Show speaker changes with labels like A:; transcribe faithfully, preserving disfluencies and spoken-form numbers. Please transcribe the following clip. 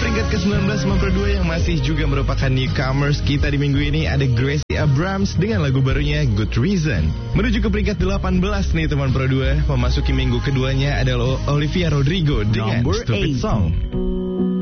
A: peringkat ke sembilan belas Teman Pro dua yang masih juga merupakan newcomers kita di minggu ini ada Gracie Abrams dengan lagu barunya Good Reason. Menuju ke peringkat delapan belas nih teman Pro dua, memasuki minggu keduanya adalah Olivia Rodrigo dengan
B: Number
A: Stupid
B: eight.
A: Song.